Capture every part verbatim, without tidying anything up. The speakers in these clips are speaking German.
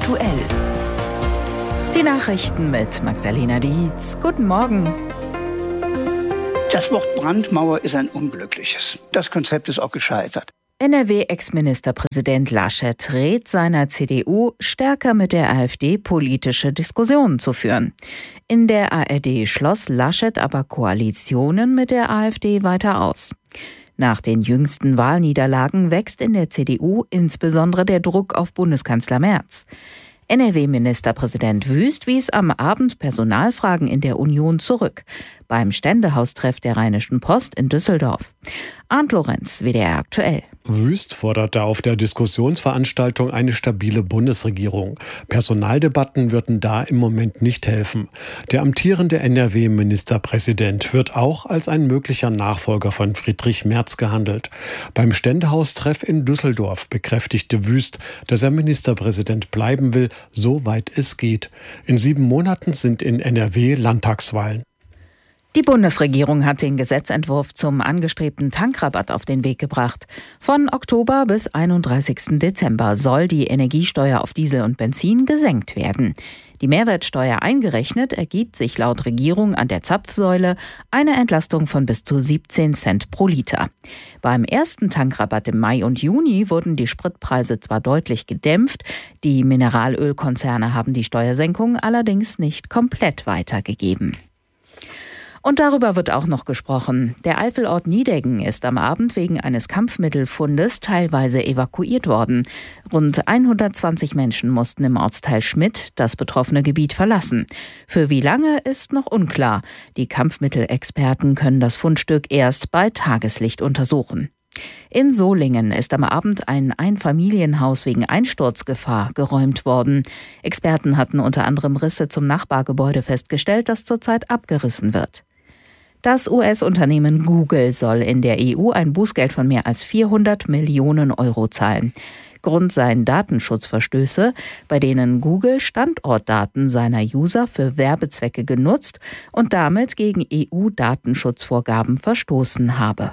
aktuell. Die Nachrichten mit Magdalena Dietz. Guten Morgen. Das Wort Brandmauer ist ein unglückliches. Das Konzept ist auch gescheitert. N R W-Ex-Ministerpräsident Laschet rät seiner C D U, stärker mit der AfD politische Diskussionen zu führen. In der A R D schloss Laschet aber Koalitionen mit der AfD weiter aus. Nach den jüngsten Wahlniederlagen wächst in der C D U insbesondere der Druck auf Bundeskanzler Merz. N R W-Ministerpräsident Wüst wies am Abend Personalfragen in der Union zurück, beim Ständehaustreff der Rheinischen Post in Düsseldorf. Arndt Lorenz, W D R aktuell. Wüst forderte auf der Diskussionsveranstaltung eine stabile Bundesregierung. Personaldebatten würden da im Moment nicht helfen. Der amtierende N R W-Ministerpräsident wird auch als ein möglicher Nachfolger von Friedrich Merz gehandelt. Beim Ständehaustreff in Düsseldorf bekräftigte Wüst, dass er Ministerpräsident bleiben will, soweit es geht. In sieben Monaten sind in N R W Landtagswahlen. Die Bundesregierung hat den Gesetzentwurf zum angestrebten Tankrabatt auf den Weg gebracht. Von Oktober bis einunddreißigsten Dezember soll die Energiesteuer auf Diesel und Benzin gesenkt werden. Die Mehrwertsteuer eingerechnet ergibt sich laut Regierung an der Zapfsäule eine Entlastung von bis zu siebzehn Cent pro Liter. Beim ersten Tankrabatt im Mai und Juni wurden die Spritpreise zwar deutlich gedämpft, die Mineralölkonzerne haben die Steuersenkung allerdings nicht komplett weitergegeben. Und darüber wird auch noch gesprochen. Der Eifelort Niedeggen ist am Abend wegen eines Kampfmittelfundes teilweise evakuiert worden. Rund hundertzwanzig Menschen mussten im Ortsteil Schmidt das betroffene Gebiet verlassen. Für wie lange ist noch unklar. Die Kampfmittelexperten können das Fundstück erst bei Tageslicht untersuchen. In Solingen ist am Abend ein Einfamilienhaus wegen Einsturzgefahr geräumt worden. Experten hatten unter anderem Risse zum Nachbargebäude festgestellt, das zurzeit abgerissen wird. Das U S-Unternehmen Google soll in der E U ein Bußgeld von mehr als vierhundert Millionen Euro zahlen. Grund seien Datenschutzverstöße, bei denen Google Standortdaten seiner User für Werbezwecke genutzt und damit gegen E U-Datenschutzvorgaben verstoßen habe.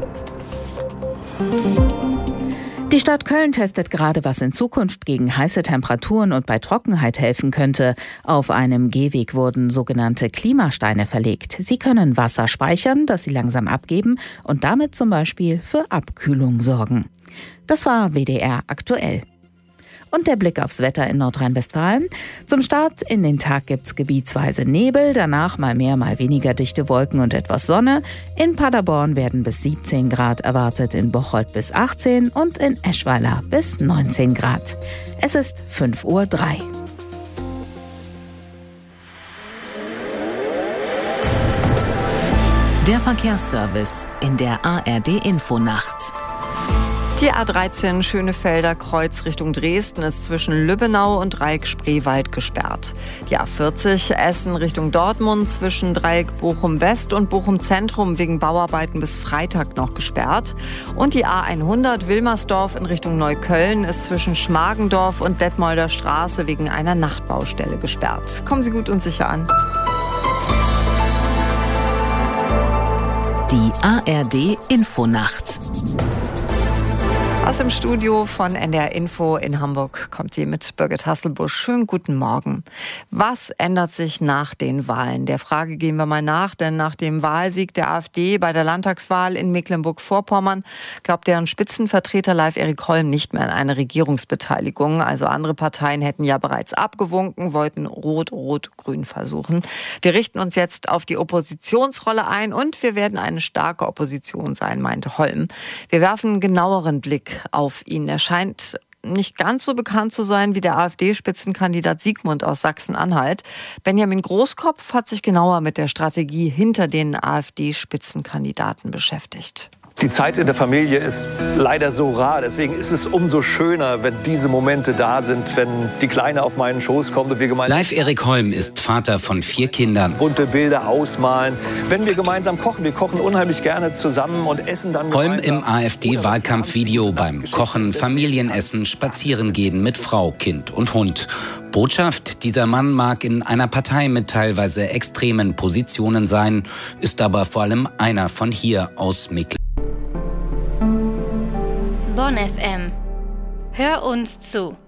Die Stadt Köln testet gerade, was in Zukunft gegen heiße Temperaturen und bei Trockenheit helfen könnte. Auf einem Gehweg wurden sogenannte Klimasteine verlegt. Sie können Wasser speichern, das sie langsam abgeben und damit zum Beispiel für Abkühlung sorgen. Das war W D R aktuell. Und der Blick aufs Wetter in Nordrhein-Westfalen. Zum Start in den Tag gibt's gebietsweise Nebel, danach mal mehr, mal weniger dichte Wolken und etwas Sonne. In Paderborn werden bis siebzehn Grad erwartet, in Bocholt bis achtzehn und in Eschweiler bis neunzehn Grad. Es ist fünf Uhr drei. Der Verkehrsservice in der A R D-Infonacht. Die A dreizehn Schönefelder Kreuz Richtung Dresden ist zwischen Lübbenau und Dreieck Spreewald gesperrt. Die A vierzig Essen Richtung Dortmund zwischen Dreieck Bochum West und Bochum Zentrum wegen Bauarbeiten bis Freitag noch gesperrt. Und die A hundert Wilmersdorf in Richtung Neukölln ist zwischen Schmargendorf und Detmolder Straße wegen einer Nachtbaustelle gesperrt. Kommen Sie gut und sicher an. Die A R D-Infonacht. Aus dem Studio von N D R Info in Hamburg kommt sie mit Birgit Hasselbusch. Schönen guten Morgen. Was ändert sich nach den Wahlen? Der Frage gehen wir mal nach, denn nach dem Wahlsieg der AfD bei der Landtagswahl in Mecklenburg-Vorpommern glaubt deren Spitzenvertreter Leif-Erik Holm nicht mehr an eine Regierungsbeteiligung. Also andere Parteien hätten ja bereits abgewunken, wollten Rot-Rot-Grün versuchen. Wir richten uns jetzt auf die Oppositionsrolle ein und wir werden eine starke Opposition sein, meinte Holm. Wir werfen einen genaueren Blick auf ihn. Er scheint nicht ganz so bekannt zu sein wie der AfD-Spitzenkandidat Siegmund aus Sachsen-Anhalt. Benjamin Großkopf hat sich genauer mit der Strategie hinter den AfD-Spitzenkandidaten beschäftigt. Die Zeit in der Familie ist leider so rar. Deswegen ist es umso schöner, wenn diese Momente da sind, wenn die Kleine auf meinen Schoß kommt und wir gemeinsam... Leif-Erik Holm ist Vater von vier Kindern. ...bunte Bilder ausmalen. Wenn wir gemeinsam kochen, wir kochen unheimlich gerne zusammen und essen dann Holm gemeinsam. im AfD-Wahlkampfvideo beim Kochen, Familienessen, Spazierengehen mit Frau, Kind und Hund. Botschaft, dieser Mann mag in einer Partei mit teilweise extremen Positionen sein, ist aber vor allem einer von hier aus Mecklenburg. Bonn F M. Hör uns zu.